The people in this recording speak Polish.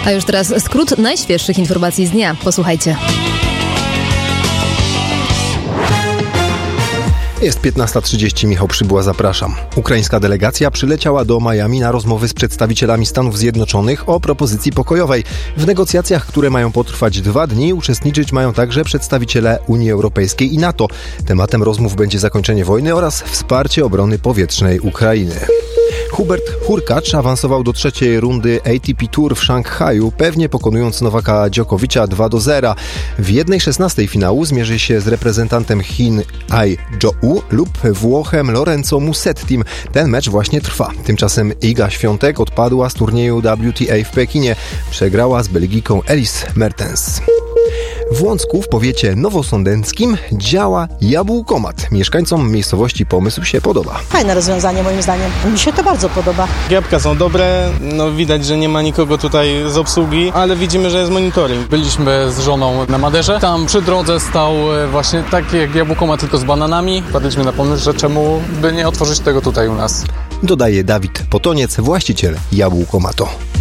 A już teraz skrót najświeższych informacji z dnia. Posłuchajcie. Jest 15:30, Michał Przybyła, zapraszam. Ukraińska delegacja przyleciała do Miami na rozmowy z przedstawicielami Stanów Zjednoczonych o propozycji pokojowej. W negocjacjach, które mają potrwać 2 dni, uczestniczyć mają także przedstawiciele Unii Europejskiej i NATO. Tematem rozmów będzie zakończenie wojny oraz wsparcie obrony powietrznej Ukrainy. Hubert Hurkacz awansował do 3. rundy ATP Tour w Szanghaju, pewnie pokonując Nowaka Djokovic'a 2-0. W 1/16 finału zmierzy się z reprezentantem Chin Ai Zhou lub Włochem Lorenzo Musettim. Ten mecz właśnie trwa. Tymczasem Iga Świątek odpadła z turnieju WTA w Pekinie. Przegrała z Belgiką Elise Mertens. W Łącku w powiecie nowosądeckim działa jabłkomat. Mieszkańcom miejscowości pomysł się podoba. Fajne rozwiązanie moim zdaniem. Mi się to bardzo podoba. Jabłka są dobre, widać, że nie ma nikogo tutaj z obsługi, ale widzimy, że jest monitoring. Byliśmy z żoną na Maderze. Tam przy drodze stał właśnie taki jak jabłkomat, tylko z bananami. Wpadliśmy na pomysł, że czemu by nie otworzyć tego tutaj u nas. Dodaje Dawid Potoniec, właściciel jabłkomatu.